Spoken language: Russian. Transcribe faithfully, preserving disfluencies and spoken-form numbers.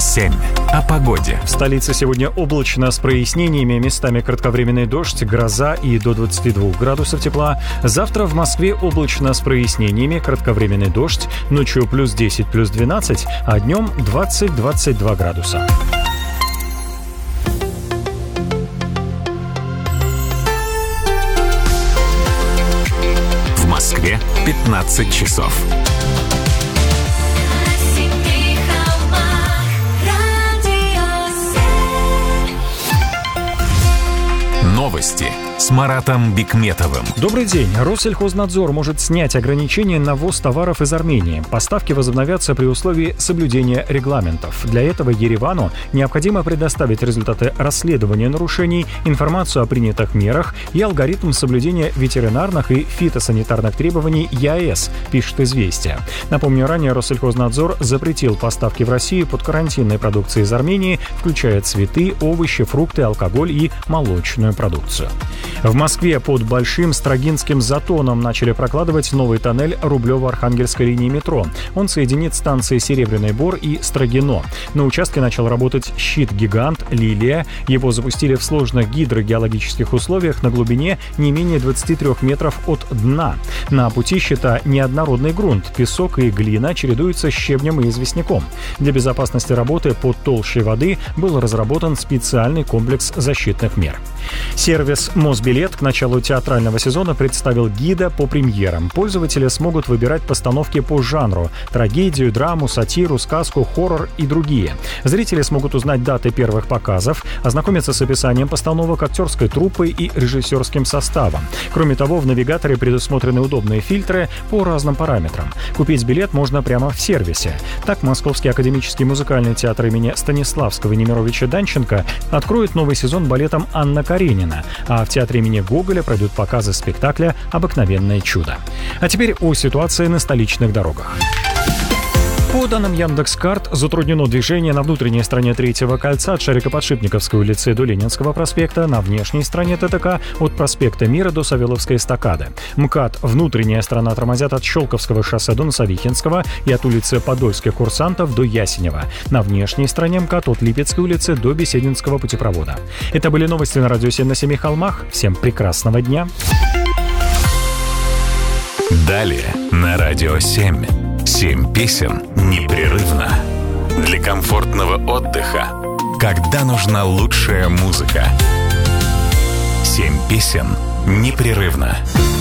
семь. О погоде. В столице сегодня облачно с прояснениями, местами кратковременный дождь, гроза и до двадцати двух градусов тепла. Завтра в Москве облачно с прояснениями, кратковременный дождь, ночью плюс десять, плюс двенадцать, а днем двадцать-двадцать два градуса. В Москве пятнадцать часов. Новости с Маратом Бикметовым. Добрый день. Россельхознадзор может снять ограничения на ввоз товаров из Армении. Поставки возобновятся при условии соблюдения регламентов. Для этого Еревану необходимо предоставить результаты расследования нарушений, информацию о принятых мерах и алгоритм соблюдения ветеринарных и фитосанитарных требований ЕАЭС, пишет «Известия». Напомню, ранее Россельхознадзор запретил поставки в Россию подкарантинной продукции из Армении, включая цветы, овощи, фрукты, алкоголь и молочную продукцию. В Москве под Большим Строгинским затоном начали прокладывать новый тоннель Рублево-Архангельской линии метро. Он соединит станции Серебряный Бор и Строгино. На участке начал работать щит-гигант «Лилия». Его запустили в сложных гидрогеологических условиях на глубине не менее двадцати трёх метров от дна. На пути щита неоднородный грунт, песок и глина чередуются с щебнем и известняком. Для безопасности работы под толщей воды был разработан специальный комплекс защитных мер. Сервис «Мосбилет» к началу театрального сезона представил гида по премьерам. Пользователи смогут выбирать постановки по жанру – трагедию, драму, сатиру, сказку, хоррор и другие. Зрители смогут узнать даты первых показов, ознакомиться с описанием постановок, актерской труппой и режиссерским составом. Кроме того, в навигаторе предусмотрены удобные фильтры по разным параметрам. Купить билет можно прямо в сервисе. Так, Московский академический музыкальный театр имени Станиславского и Немировича Данченко откроет новый сезон балетом «Анна Каренина», а в театре имени Гоголя пройдут показы спектакля «Обыкновенное чудо». А теперь о ситуации на столичных дорогах. По данным Яндекс.Карт, затруднено движение на внутренней стороне Третьего кольца от Шарико-Подшипниковской улицы до Ленинского проспекта, на внешней стороне ТТК от проспекта Мира до Савеловской эстакады. МКАД внутренняя сторона тормозят от Щелковского шоссе до Носовихинского и от улицы Подольских курсантов до Ясенева. На внешней стороне МКАД от Липецкой улицы до Бесединского путепровода. Это были новости на радио семь на семи холмах. Всем прекрасного дня. Далее на радио семь. Семь песен непрерывно. Для комфортного отдыха, когда нужна лучшая музыка. Семь песен непрерывно.